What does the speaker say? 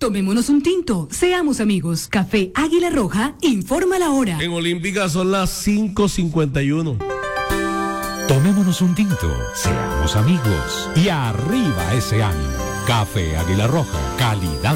Tomémonos un tinto, seamos amigos. Café Águila Roja, informa la hora. En Olímpica son las 5:51. Tomémonos un tinto, seamos amigos y arriba ese ánimo. Café Águila Roja, calidad